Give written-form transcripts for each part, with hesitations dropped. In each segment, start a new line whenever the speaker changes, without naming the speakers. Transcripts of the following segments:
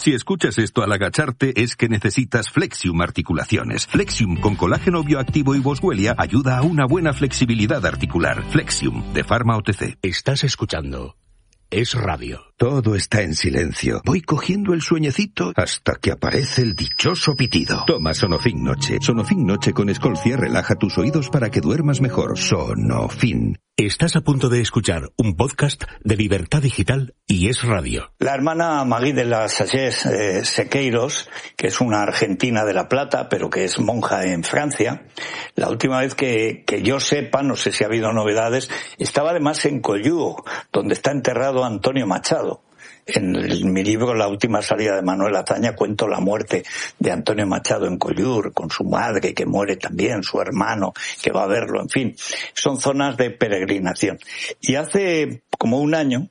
Si escuchas esto al agacharte, es que necesitas Flexium Articulaciones. Flexium con colágeno bioactivo y boswellia ayuda a una buena flexibilidad articular. Flexium, de Pharma OTC.
Estás escuchando Es Radio.
Todo está en silencio. Voy cogiendo el sueñecito hasta que aparece el dichoso pitido. Toma Sonofin Noche. Sonofin Noche con Escolcia relaja tus oídos para que duermas mejor. Sonofin.
Estás a punto de escuchar un podcast de Libertad Digital y Es Radio.
La hermana Magui de la Sagesse Sequeiros, que es una argentina de La Plata, pero que es monja en Francia, la última vez que yo sepa, no sé si ha habido novedades, estaba además en Collioure, donde está enterrado Antonio Machado. En mi libro La última salida de Manuel Azaña cuento la muerte de Antonio Machado en Collioure, con su madre que muere también, su hermano que va a verlo, en fin. Son zonas de peregrinación. Y hace como un año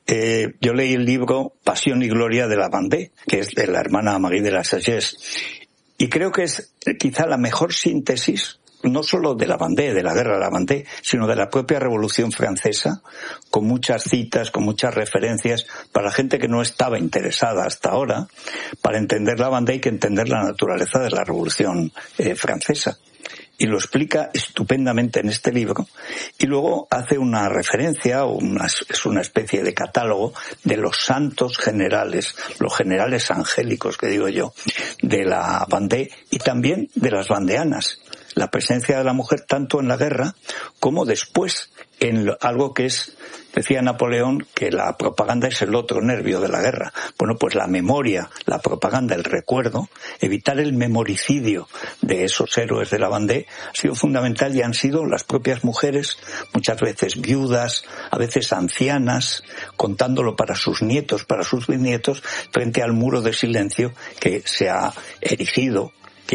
yo leí el libro Pasión y Gloria de la Vendée, que es de la hermana Magui de la Sagesse. Y creo que es quizá la mejor síntesis no solo de la Vendée, de la guerra de la Vendée, sino de la propia Revolución Francesa, con muchas citas, con muchas referencias, para gente que no estaba interesada hasta ahora, para entender la Vendée hay que entender la naturaleza de la Revolución Francesa. Y lo explica estupendamente en este libro. Y luego hace una referencia, es una especie de catálogo de los santos generales, los generales angélicos, que digo yo, de la Vendée y también de las vandeanas. La presencia de la mujer tanto en la guerra como después en algo que es, decía Napoleón, que la propaganda es el otro nervio de la guerra. Bueno, pues la memoria, la propaganda, el recuerdo, evitar el memoricidio de esos héroes de la Vendée ha sido fundamental y han sido las propias mujeres, muchas veces viudas, a veces ancianas, contándolo para sus nietos, para sus bisnietos, frente al muro de silencio que se ha erigido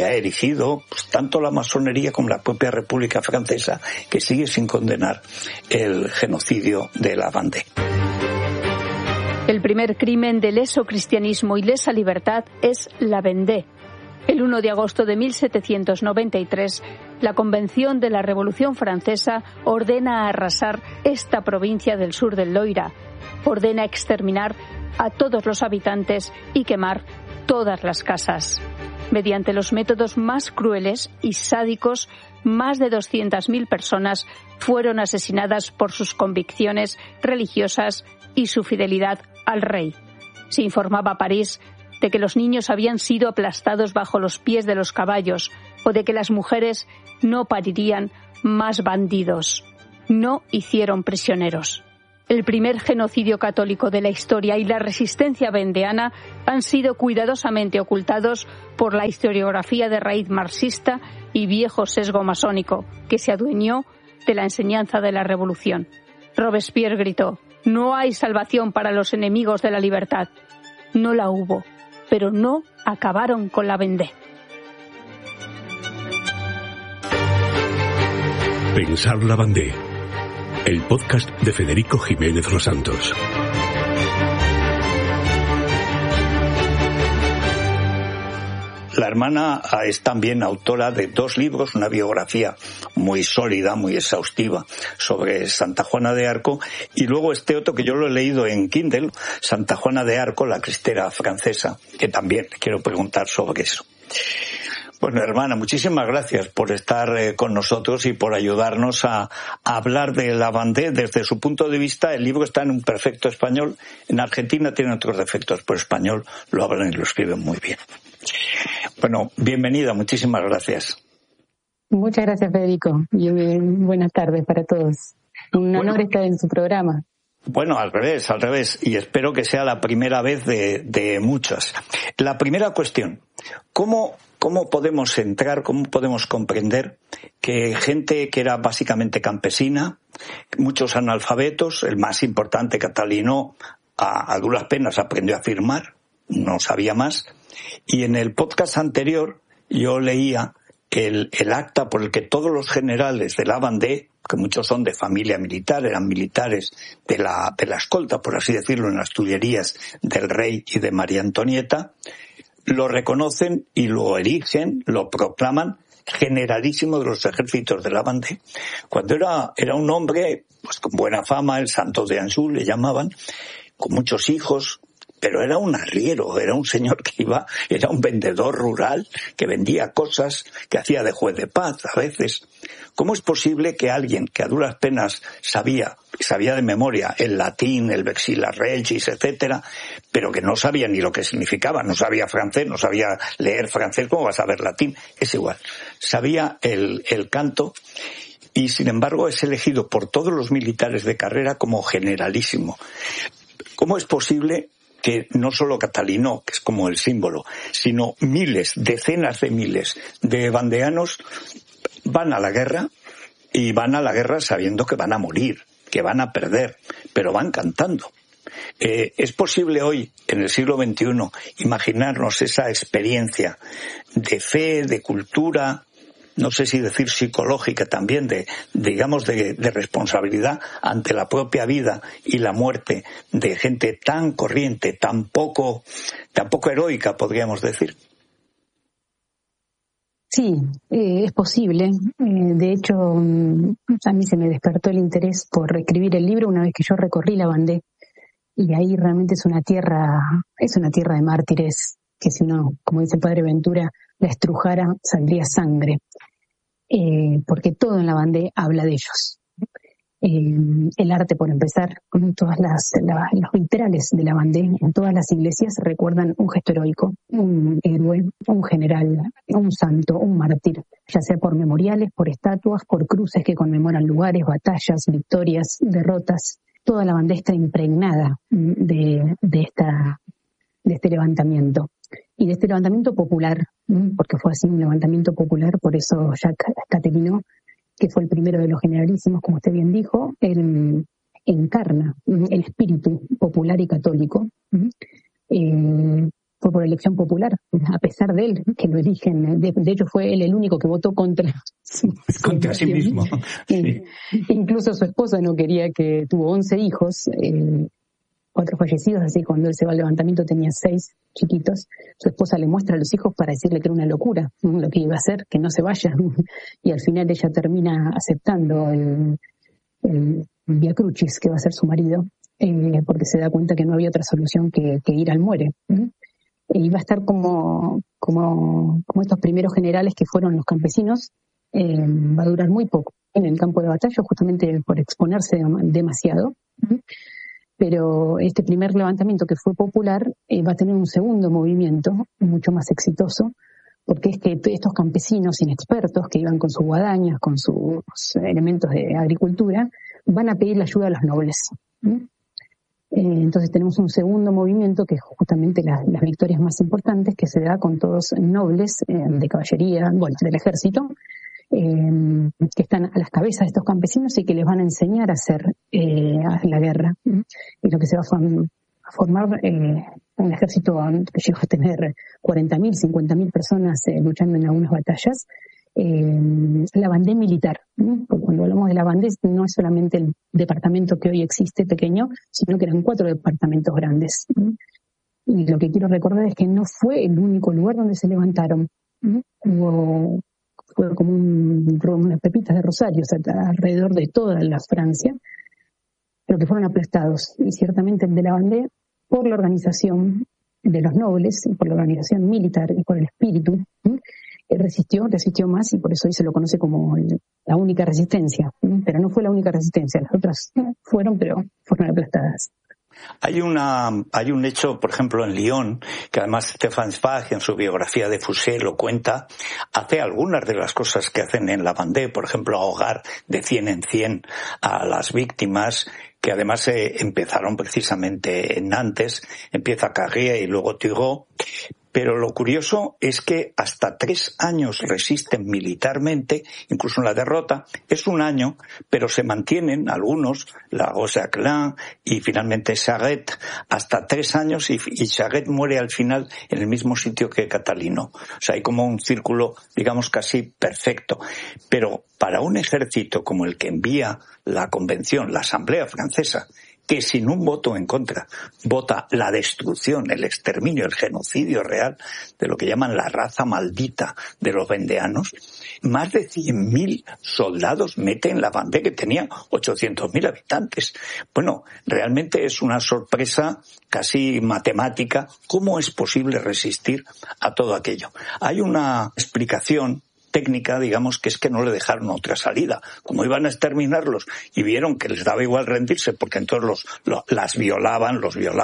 pues, tanto la masonería como la propia República Francesa, que sigue sin condenar el genocidio de la Vendée.
El primer crimen de leso cristianismo y lesa libertad es la Vendée. El 1 de agosto de 1793, la Convención de la Revolución Francesa ordena arrasar esta provincia del sur del Loira, ordena exterminar a todos los habitantes y quemar todas las casas. Mediante los métodos más crueles y sádicos, más de 200.000 personas fueron asesinadas por sus convicciones religiosas y su fidelidad al rey. Se informaba a París de que los niños habían sido aplastados bajo los pies de los caballos o de que las mujeres no parirían más bandidos. No hicieron prisioneros. El primer genocidio católico de la historia y la resistencia vendeana han sido cuidadosamente ocultados por la historiografía de raíz marxista y viejo sesgo masónico, que se adueñó de la enseñanza de la revolución. Robespierre gritó: «No hay salvación para los enemigos de la libertad». No la hubo, pero no acabaron con la Vendée.
Pensar la Vendée. El podcast de Federico Jiménez Los Santos.
La hermana es también autora de 2 libros, una biografía muy sólida, muy exhaustiva sobre Santa Juana de Arco, y luego este otro que yo lo he leído en Kindle, Santa Juana de Arco, la cristera francesa, que también quiero preguntar sobre eso. Bueno, hermana, muchísimas gracias por estar con nosotros y por ayudarnos a hablar de la Vendée desde su punto de vista. El libro está en un perfecto español. En Argentina tiene otros defectos, pero español lo hablan y lo escriben muy bien. Bueno, bienvenida, muchísimas gracias.
Muchas gracias, Federico, y buenas tardes para todos. Un honor estar en su programa.
Bueno, al revés, y espero que sea la primera vez de muchas. La primera cuestión, ¿cómo podemos entrar, cómo podemos comprender que gente que era básicamente campesina, muchos analfabetos, el más importante, Catalino, a duras penas aprendió a firmar, no sabía más, y en el podcast anterior yo leía el acta por el que todos los generales de la Vendée, que muchos son de familia militar, eran militares de la escolta, por así decirlo, en las Tullerías del rey y de María Antonieta, lo reconocen y lo erigen, lo proclaman generalísimo de los ejércitos de la Vendée. Cuando era un hombre pues con buena fama, el santo de Anjou le llamaban, con muchos hijos, pero era un arriero, era un señor que era un vendedor rural, que vendía cosas, que hacía de juez de paz a veces. ¿Cómo es posible que alguien que a duras penas sabía de memoria el latín, el vexilla regis, etcétera, pero que no sabía ni lo que significaba, no sabía francés, no sabía leer francés, ¿cómo vas a saber latín? Es igual. Sabía el canto y, sin embargo, es elegido por todos los militares de carrera como generalísimo. ¿Cómo es posible que no solo Catalinó, que es como el símbolo, sino miles, decenas de miles de vandeanos van a la guerra y van a la guerra sabiendo que van a morir, que van a perder, pero van cantando? ¿Es posible hoy, en el siglo XXI, imaginarnos esa experiencia de fe, de cultura, no sé si decir psicológica también, de responsabilidad ante la propia vida y la muerte de gente tan corriente, tan poco heroica, podríamos decir?
Sí, es posible. De hecho, a mí se me despertó el interés por escribir el libro una vez que yo recorrí la Vendée. Y ahí realmente es una tierra de mártires, que si uno, como dice el padre Ventura, la estrujara, saldría sangre. Porque todo en la Vendée habla de ellos. El arte, por empezar, con todas los vitrales de la Vendée, en todas las iglesias recuerdan un gesto heroico, un héroe, un general, un santo, un mártir, ya sea por memoriales, por estatuas, por cruces que conmemoran lugares, batallas, victorias, derrotas. Toda la Vendée está impregnada de este levantamiento. Y de este levantamiento popular, porque fue así un levantamiento popular, por eso Jacques Catalinó, que fue el primero de los generalísimos, como usted bien dijo, él encarna el espíritu popular y católico. Fue por elección popular, a pesar de él, que lo eligen. De hecho, fue él el único que votó contra
sí mismo. Sí.
Incluso su esposa no quería, que tuvo 11 hijos, 4 fallecidos, así cuando él se va al levantamiento tenía 6 chiquitos. Su esposa le muestra a los hijos para decirle que era una locura lo que iba a hacer, que no se vaya. Y al final ella termina aceptando el Via Crucis, que va a ser su marido, porque se da cuenta que no había otra solución que ir al muere. Y va a estar como estos primeros generales que fueron los campesinos. Va a durar muy poco en el campo de batalla, justamente por exponerse demasiado. Pero este primer levantamiento, que fue popular, va a tener un segundo movimiento mucho más exitoso, porque es que estos campesinos inexpertos que iban con sus guadañas, con sus elementos de agricultura, van a pedir la ayuda a los nobles. Entonces tenemos un segundo movimiento, que es justamente las victorias más importantes, que se da con todos nobles de caballería, del ejército, que están a las cabezas de estos campesinos y que les van a enseñar a hacer la guerra. Y lo que se va a formar un ejército que llegó a tener 40.000, 50.000 personas luchando en algunas batallas. La Vendée militar, porque cuando hablamos de la Vendée no es solamente el departamento que hoy existe pequeño, sino que eran 4 departamentos grandes. Y lo que quiero recordar es que no fue el único lugar donde se levantaron. Fue como unas pepitas de rosarios alrededor de toda la Francia, pero que fueron aplastados. Y ciertamente el de la Vendée, por la organización de los nobles, por la organización militar y por el espíritu, resistió más, y por eso hoy se lo conoce como la única resistencia. Pero no fue la única resistencia, las otras fueron, pero fueron aplastadas.
Hay un hecho, por ejemplo, en Lyon, que además Stefan Zweig en su biografía de Fouché lo cuenta, hace algunas de las cosas que hacen en la Vendée, por ejemplo, ahogar de 100 en 100 a las víctimas, que además empezaron precisamente en Nantes, empieza Carrier y luego Turgot. Pero lo curioso es que hasta 3 años resisten militarmente, incluso en la derrota. Es un año, pero se mantienen algunos, la Rosaclin y finalmente Charette, hasta 3 años, y Charette muere al final en el mismo sitio que Catalinó. O sea, hay como un círculo, digamos, casi perfecto. Pero para un ejército como el que envía la Convención, la Asamblea Francesa, que sin un voto en contra vota la destrucción, el exterminio, el genocidio real de lo que llaman la raza maldita de los vendeanos, más de 100.000 soldados meten la Vendée, que tenía 800.000 habitantes. Bueno, realmente es una sorpresa casi matemática. ¿Cómo es posible resistir a todo aquello? Hay una explicación técnica, digamos, que es que no le dejaron otra salida. Como iban a exterminarlos y vieron que les daba igual rendirse, porque entonces los violaban,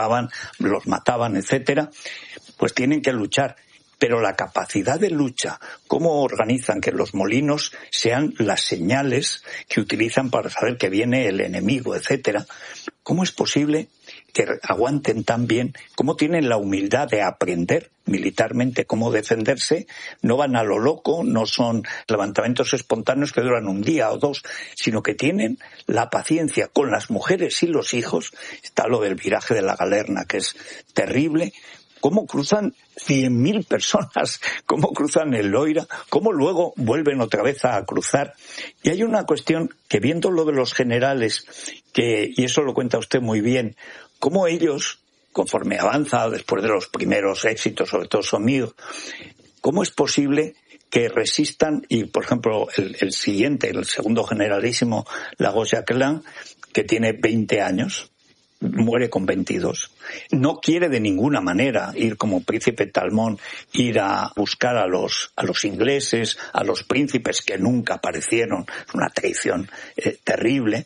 los mataban, etcétera, pues tienen que luchar. Pero la capacidad de lucha, cómo organizan que los molinos sean las señales que utilizan para saber que viene el enemigo, etcétera, ¿cómo es posible que aguanten tan bien? ¿Cómo tienen la humildad de aprender militarmente cómo defenderse? No van a lo loco, no son levantamientos espontáneos que duran un día o dos, sino que tienen la paciencia con las mujeres y los hijos. Está lo del viraje de la Galerna, que es terrible. Cómo cruzan 100.000 personas, cómo cruzan el Loira, cómo luego vuelven otra vez a cruzar. Y hay una cuestión que, viendo lo de los generales, y eso lo cuenta usted muy bien, cómo ellos, conforme avanza después de los primeros éxitos, sobre todo Saumur, cómo es posible que resistan, y por ejemplo el segundo generalísimo, Lagos-Jacquelin, que tiene 20 años, muere con 22. No quiere de ninguna manera ir como príncipe Talmón, ir a buscar a los ingleses, a los príncipes que nunca aparecieron. Es una traición terrible,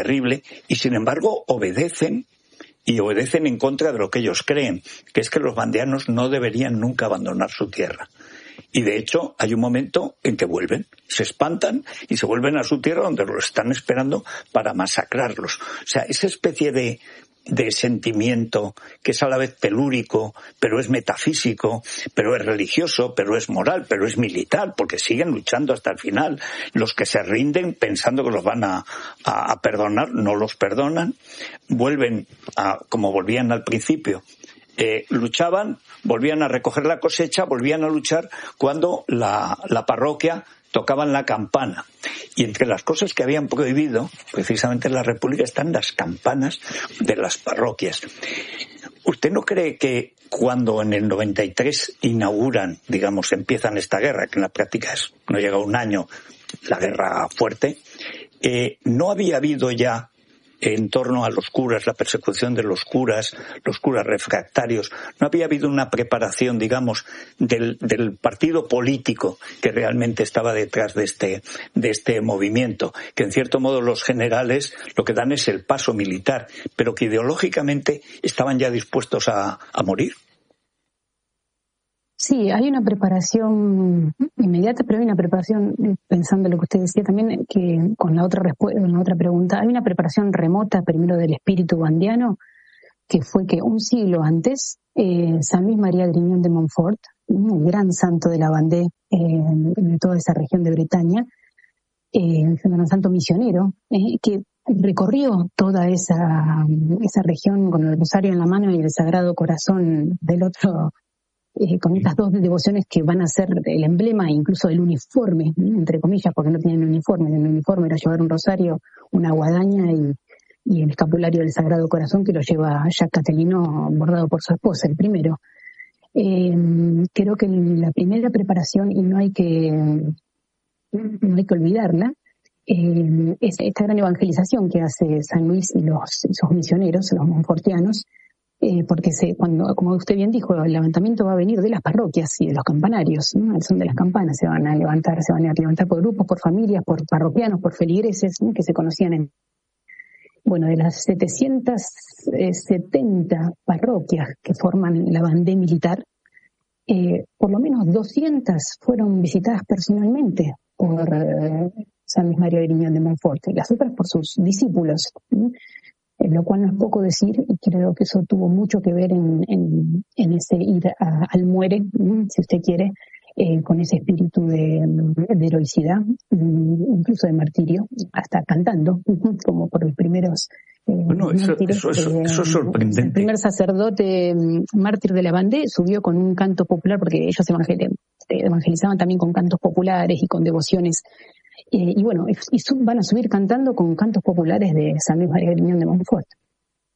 y sin embargo obedecen en contra de lo que ellos creen, que es que los vandeanos no deberían nunca abandonar su tierra. Y de hecho hay un momento en que vuelven, se espantan y se vuelven a su tierra, donde los están esperando para masacrarlos. O sea, esa especie de sentimiento que es a la vez telúrico, pero es metafísico, pero es religioso, pero es moral, pero es militar, porque siguen luchando hasta el final. Los que se rinden pensando que los van a perdonar, no los perdonan, vuelven como volvían al principio. Luchaban, volvían a recoger la cosecha, volvían a luchar cuando la parroquia tocaban la campana. Y entre las cosas que habían prohibido, precisamente en la República, están las campanas de las parroquias. ¿Usted no cree que cuando en el 93 inauguran, digamos, empiezan esta guerra, que en la práctica no llega un año, la guerra fuerte, no había habido ya en torno a los curas, la persecución de los curas refractarios, no había habido una preparación, digamos, del partido político que realmente estaba detrás de este movimiento, que en cierto modo los generales lo que dan es el paso militar, pero que ideológicamente estaban ya dispuestos a morir?
Sí, hay una preparación inmediata, pero hay una preparación, pensando en lo que usted decía también, que con la otra pregunta, hay una preparación remota primero del espíritu vandiano, que fue que un siglo antes, San Luis María Grignon de Montfort, un gran santo de la Vendée, de toda esa región de Bretaña, un gran santo misionero, que recorrió toda esa región con el rosario en la mano y el Sagrado Corazón del otro, con estas dos devociones que van a ser el emblema incluso del uniforme, entre comillas, porque no tienen uniforme. El uniforme era llevar un rosario, una guadaña y el escapulario del Sagrado Corazón, que lo lleva Jacques Catelino, bordado por su esposa, el primero. Creo que la primera preparación, y no hay que olvidarla, es esta gran evangelización que hace San Luis y sus misioneros, los monfortianos, porque como usted bien dijo, el levantamiento va a venir de las parroquias y de los campanarios, ¿no? Al son de las campanas se van a levantar por grupos, por familias, por parroquianos, por feligreses, ¿no? Que se conocían de las 770 parroquias que forman la Vendée militar, por lo menos 200 fueron visitadas personalmente por San Luis María Grignon de Montfort, y las otras por sus discípulos, ¿no? Lo cual no es poco decir, y creo que eso tuvo mucho que ver en ese ir al muere, si usted quiere, con ese espíritu de heroicidad, incluso de martirio, hasta cantando, como por los primeros
eso es sorprendente.
El primer sacerdote mártir de la Vendée subió con un canto popular, porque ellos evangelizaban también con cantos populares y con devociones. Y van a subir cantando con cantos populares de San Luis María Grignon de Montfort.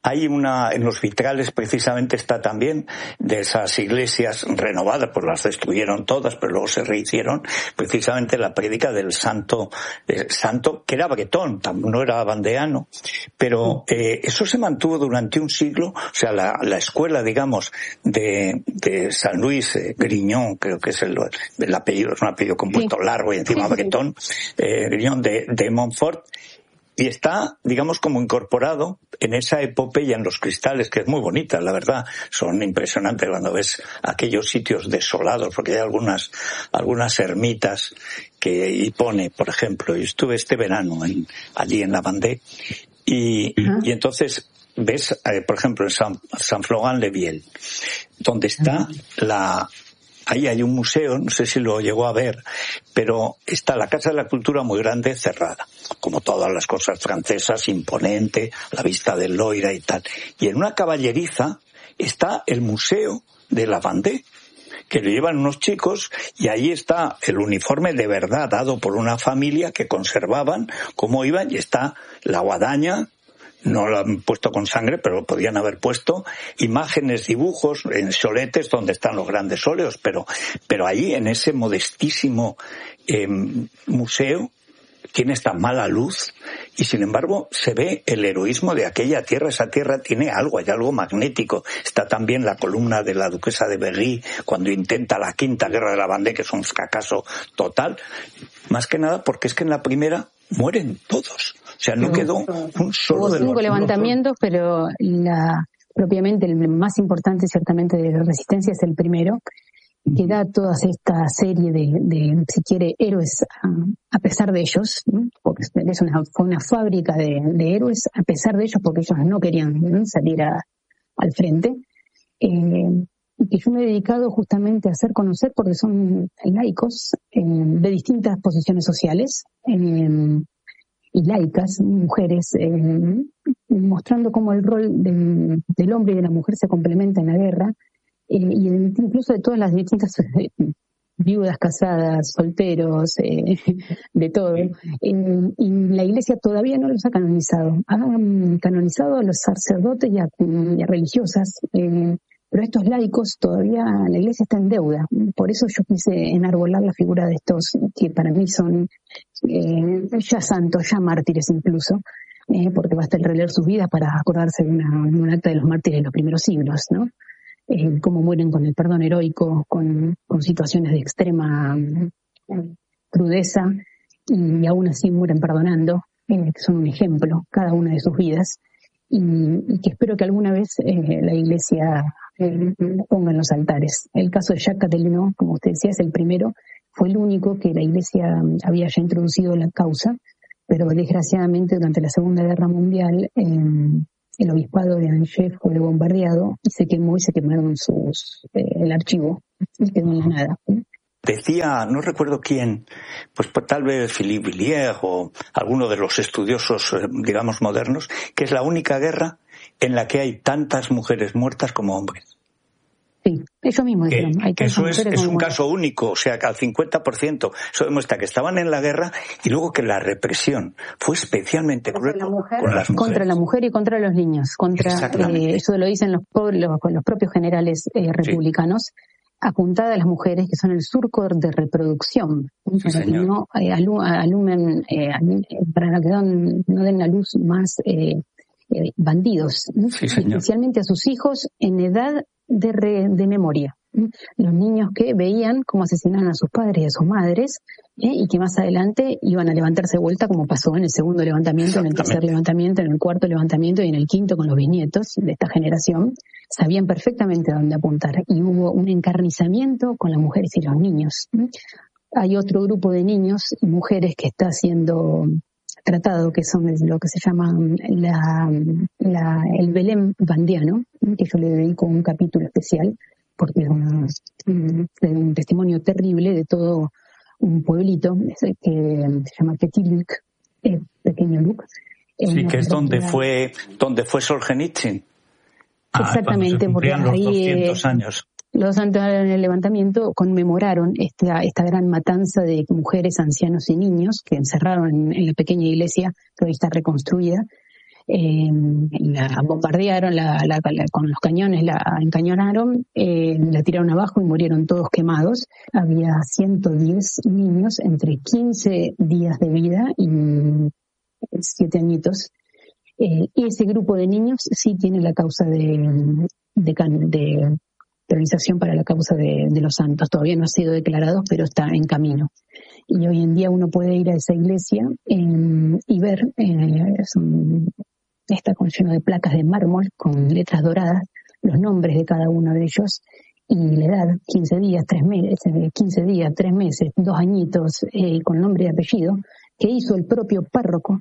hay en los vitrales precisamente está también de esas iglesias renovadas, pues las destruyeron todas, pero luego se rehicieron, precisamente la prédica del santo que era bretón, no era vandeano, pero eso se mantuvo durante un siglo. O sea, la escuela, digamos, de San Luis Grignon, creo que es el apellido, es un apellido compuesto largo y encima bretón, Grignon de Montfort, y está, digamos, como incorporado en esa epopeya en los cristales, que es muy bonita, la verdad. Son impresionantes cuando ves aquellos sitios desolados, porque hay algunas ermitas y pone, por ejemplo, yo estuve este verano allí en la Vendée, y entonces ves, por ejemplo, en San Florent-le-Viel, donde está ahí hay un museo, no sé si lo llegó a ver, pero está la Casa de la Cultura muy grande, cerrada, como todas las cosas francesas, imponente, a la vista del Loira y tal. Y en una caballeriza está el Museo de la Vendée, que lo llevan unos chicos, y ahí está el uniforme de verdad dado por una familia que conservaban cómo iban, y está la guadaña. No lo han puesto con sangre, pero lo podían haber puesto, imágenes, dibujos en soletes donde están los grandes óleos, pero ahí en ese modestísimo museo tiene esta mala luz, y sin embargo se ve el heroísmo de aquella tierra. Esa tierra tiene algo, hay algo magnético. Está también la columna de la duquesa de Berry cuando intenta la quinta guerra de la Vendée, que es un fracaso total, más que nada porque es que en la primera mueren todos. O sea, no quedó un solo de los...
Hubo 5 levantamientos, pero propiamente el más importante ciertamente de la resistencia es el primero, que da toda esta serie de si quiere, héroes a pesar de ellos, ¿no? Porque fue una fábrica de héroes a pesar de ellos, porque ellos no querían salir al frente. Y que yo me he dedicado justamente a hacer conocer, porque son laicos de distintas posiciones sociales, y laicas, mujeres, mostrando cómo el rol del hombre y de la mujer se complementa en la guerra, y incluso de todas las distintas viudas, casadas, solteros, de todo. Y la Iglesia todavía no los ha canonizado. Han canonizado a los sacerdotes y a religiosas, pero estos laicos todavía la Iglesia está en deuda. Por eso yo quise enarbolar la figura de estos que para mí son ya santos, ya mártires incluso, porque basta el releer sus vidas para acordarse de un acta de los mártires de los primeros siglos, ¿no? Cómo mueren con el perdón heroico, con situaciones de extrema crudeza, y aún así mueren perdonando, que son un ejemplo, cada una de sus vidas, y que espero que alguna vez la Iglesia ponga en los altares. El caso de Jacques Catelino, como usted decía, es el primero, fue el único que la Iglesia había ya introducido la causa, pero desgraciadamente durante la Segunda Guerra Mundial el obispado de Angers fue bombardeado y se quemó y se quemaron el archivo y quedó en la nada.
Decía, no recuerdo quién, pues tal vez Philippe Villiers o alguno de los estudiosos, digamos, modernos, que es la única guerra en la que hay tantas mujeres muertas como hombres.
Sí, ellos mismos dijeron.
Eso es un caso único, o sea, que al 50%. Eso demuestra que estaban en la guerra y luego que la represión fue especialmente cruel con las mujeres.
Contra la mujer y contra los niños. Eso lo dicen los propios generales republicanos. Apuntada a las mujeres, que son el surco de reproducción, para que no alumen, para que no den a luz más bandidos, especialmente a sus hijos en edad de memoria. Los niños que veían cómo asesinaban a sus padres y a sus madres, y que más adelante iban a levantarse de vuelta, como pasó en el segundo levantamiento, en el tercer levantamiento, en el cuarto levantamiento y en el quinto con los bisnietos de esta generación. Sabían perfectamente a dónde apuntar, y hubo un encarnizamiento con las mujeres y los niños. Hay otro grupo de niños y mujeres que está siendo tratado, que son lo que se llama el Belén vandiano, que yo le dedico un capítulo especial, porque es un testimonio terrible de todo un pueblito que se llama Petit Luc, Pequeño Luc.
Sí, que es donde fue Solzhenitsyn.
Exactamente, porque ahí
200 años.
Los santos en el levantamiento conmemoraron esta gran matanza de mujeres, ancianos y niños que encerraron en la pequeña iglesia que hoy está reconstruida, La bombardearon, con los cañones la encañonaron, la tiraron abajo y murieron todos quemados. Había 110 niños entre 15 días de vida y 7 añitos. Y ese grupo de niños sí tiene la causa de canonización para la causa de los santos. Todavía no ha sido declarado, pero está en camino. Y hoy en día uno puede ir a esa iglesia y ver, está lleno de placas de mármol con letras doradas, los nombres de cada uno de ellos y la edad, 15 días, 3 meses, 2 añitos, con nombre y apellido, que hizo el propio párroco,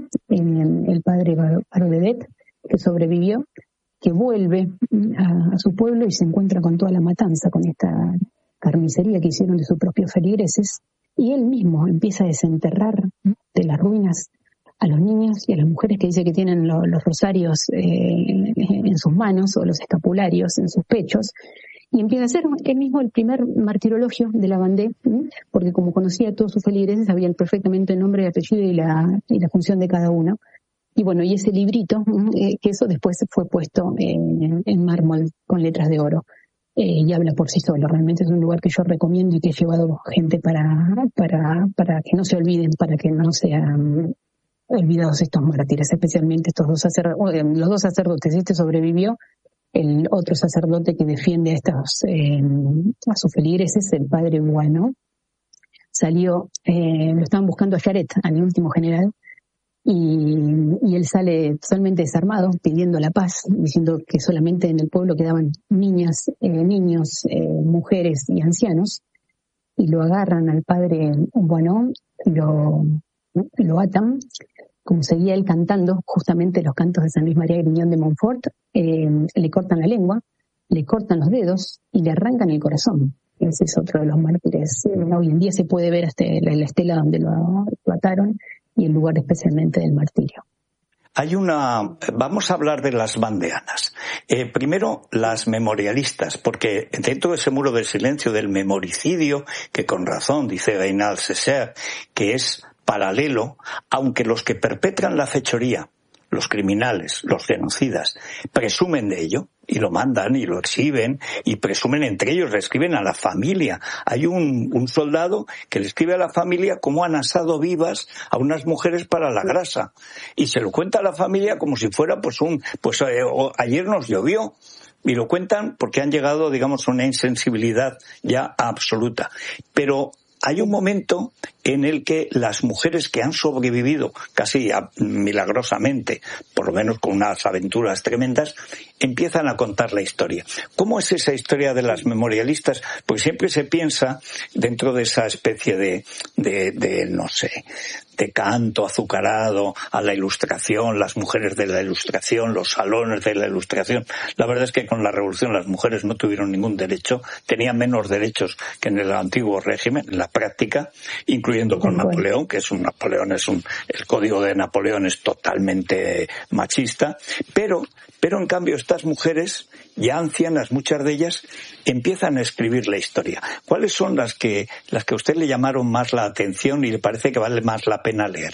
el padre Barodedet, que sobrevivió, que vuelve a su pueblo y se encuentra con toda la matanza, con esta carnicería que hicieron de sus propios feligreses, y él mismo empieza a desenterrar de las ruinas a los niños y a las mujeres que dice que tienen los rosarios en sus manos o los escapularios en sus pechos, y empieza a hacer él mismo el primer martirologio de la Vendée, porque como conocía a todos sus feligreses, sabía perfectamente el nombre, el apellido y la función de cada uno. Y bueno, y ese librito, que eso después fue puesto en mármol con letras de oro, y habla por sí solo. Realmente es un lugar que yo recomiendo y que he llevado gente para que no se olviden, para que no sean olvidados estos mártires, especialmente estos los dos sacerdotes. Este sobrevivió, el otro sacerdote que defiende a sus feligreses, el padre Guano, salió, lo estaban buscando a Yaret, al último general, y él sale totalmente desarmado, pidiendo la paz, diciendo que solamente en el pueblo quedaban niñas, niños, mujeres y ancianos, y lo agarran al padre Guano, lo atan, como seguía él cantando justamente los cantos de San Luis María Griñón de Montfort, le cortan la lengua, le cortan los dedos y le arrancan el corazón. Ese es otro de los mártires. Hoy en día se puede ver hasta la estela donde lo ataron y el lugar especialmente del martirio.
Vamos a hablar de las vandeanas. Primero, las memorialistas, porque dentro de ese muro de silencio del memoricidio, que con razón dice Gainal Césaire, que es paralelo, aunque los que perpetran la fechoría, los criminales, los genocidas, presumen de ello y lo mandan y lo exhiben y presumen entre ellos, le escriben a la familia. Hay un soldado que le escribe a la familia cómo han asado vivas a unas mujeres para la grasa y se lo cuenta a la familia como si fuera ayer nos llovió. Y lo cuentan porque han llegado, digamos, a una insensibilidad ya absoluta. Pero hay un momento en el que las mujeres que han sobrevivido casi milagrosamente, por lo menos con unas aventuras tremendas, empiezan a contar la historia. ¿Cómo es esa historia de las memorialistas? Pues siempre se piensa dentro de esa especie de canto azucarado a la Ilustración, las mujeres de la Ilustración, los salones de la Ilustración. La verdad es que con la Revolución las mujeres no tuvieron ningún derecho, tenían menos derechos que en el antiguo régimen, en la práctica, incluyendo con Napoleón, el código de Napoleón es totalmente machista, pero en cambio estas mujeres, ya ancianas, muchas de ellas, empiezan a escribir la historia. ¿Cuáles son las que a usted le llamaron más la atención y le parece que vale más la pena leer?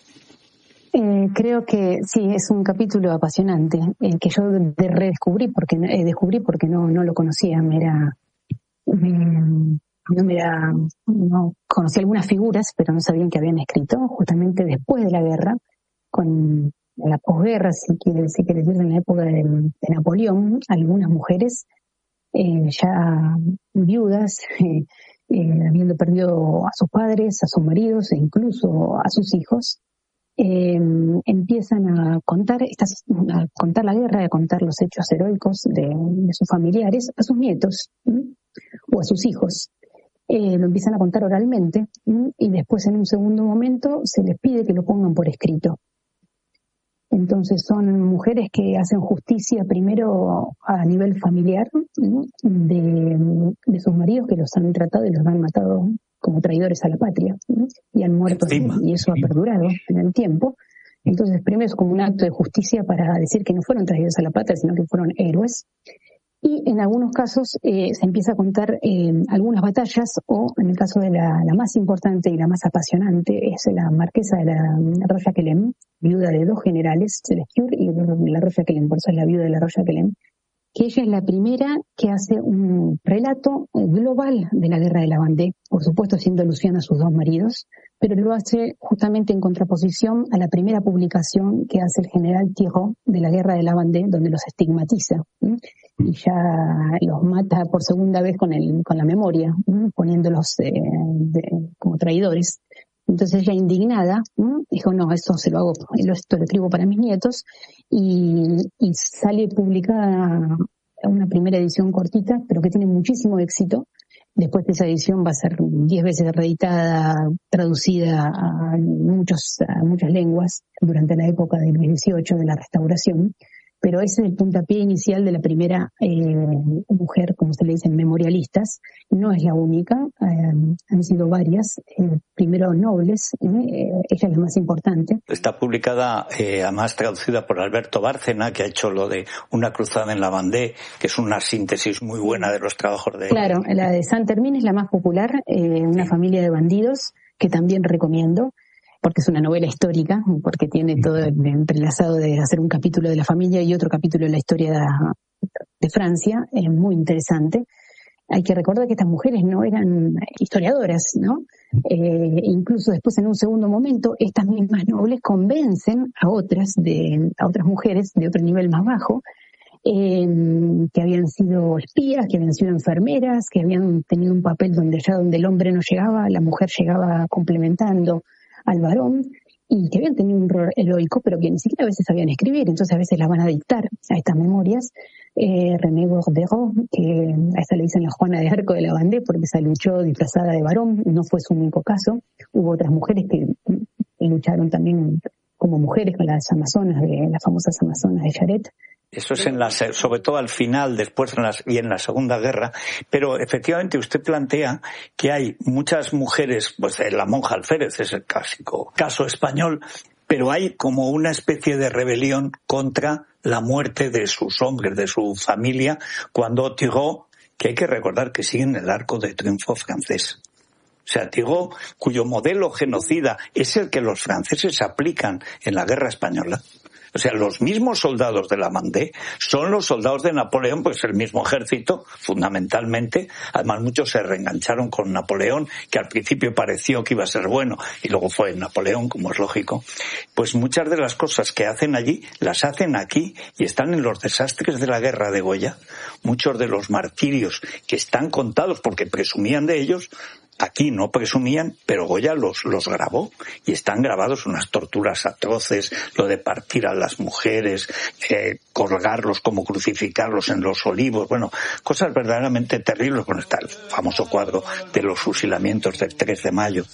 Creo que sí, es un capítulo apasionante, que yo redescubrí porque no lo conocía. No conocía algunas figuras, pero no sabían que habían escrito justamente después de la guerra, con la posguerra, si quiere decir, en la época de Napoleón, algunas mujeres ya viudas, habiendo perdido a sus padres, a sus maridos e incluso a sus hijos, empiezan a contar la guerra, a contar los hechos heroicos de sus familiares a sus nietos o a sus hijos. Lo empiezan a contar oralmente y después en un segundo momento se les pide que lo pongan por escrito. Entonces son mujeres que hacen justicia primero a nivel familiar de sus maridos que los han tratado y los han matado como traidores a la patria y han muerto y eso ha perdurado en el tiempo. Entonces primero es como un acto de justicia para decir que no fueron traidores a la patria sino que fueron héroes. Y en algunos casos se empieza a contar algunas batallas, o en el caso de la más importante y la más apasionante, es la marquesa de la Roya-Quelem, viuda de 2 generales, Celesture y la Roya-Quelem, por eso es la viuda de la Roya-Quelem, que ella es la primera que hace un relato global de la guerra de la Vendée, por supuesto haciendo alusión a sus 2 maridos, pero lo hace justamente en contraposición a la primera publicación que hace el general Thiers de la guerra de la Vendée, donde los estigmatiza, y ya los mata por segunda vez con la memoria, poniéndolos como traidores. Entonces ella, indignada, dijo, no, esto se lo hago, esto lo escribo para mis nietos, y sale publicada una primera edición cortita, pero que tiene muchísimo éxito. Después de esa edición va a ser 10 veces reeditada, traducida a muchas lenguas durante la época del XVIII, de la Restauración. Pero ese es el puntapié inicial de la primera mujer, como se le dicen, memorialistas. No es la única, han sido varias, primero nobles, ella es la más importante.
Está publicada, además traducida por Alberto Bárcena, que ha hecho lo de Una cruzada en la Vendée, que es una síntesis muy buena de los trabajos de...
Claro, la de Saint-Hermine es la más popular, una familia de bandidos, que también recomiendo, porque es una novela histórica, porque tiene todo el entrelazado de hacer un capítulo de la familia y otro capítulo de la historia de Francia, es muy interesante. Hay que recordar que estas mujeres no eran historiadoras, ¿no? Incluso después, en un segundo momento, estas mismas nobles convencen a otras mujeres de otro nivel más bajo, que habían sido espías, que habían sido enfermeras, que habían tenido un papel donde el hombre no llegaba, la mujer llegaba complementando al varón, y que habían tenido un rol heroico, pero que ni siquiera a veces sabían escribir, entonces a veces las van a dictar a estas memorias. René Bordeaux, que a esta le dicen la Juana de Arco de la Vendée, porque se luchó disfrazada de varón, no fue su único caso. Hubo otras mujeres que lucharon también como mujeres con las famosas amazonas de Jarret.
Eso es sobre todo al final, después en la Segunda Guerra, pero efectivamente usted plantea que hay muchas mujeres, pues la monja Alférez es el clásico caso español, pero hay como una especie de rebelión contra la muerte de sus hombres, de su familia, cuando Thiers, que hay que recordar que sigue en el arco de triunfo francés. O sea, Thiers, cuyo modelo genocida es el que los franceses aplican en la guerra española. O sea, los mismos soldados de la Vendée son los soldados de Napoleón, pues el mismo ejército, fundamentalmente. Además, muchos se reengancharon con Napoleón, que al principio pareció que iba a ser bueno, y luego fue Napoleón, como es lógico. Pues muchas de las cosas que hacen allí, las hacen aquí, y están en los desastres de la guerra de Goya. Muchos de los martirios que están contados, porque presumían de ellos, aquí no presumían, pero Goya los grabó, y están grabados unas torturas atroces, lo de partir a las mujeres, colgarlos, como crucificarlos en los olivos, bueno, cosas verdaderamente terribles. Bueno, está el famoso cuadro de los fusilamientos del 3 de mayo.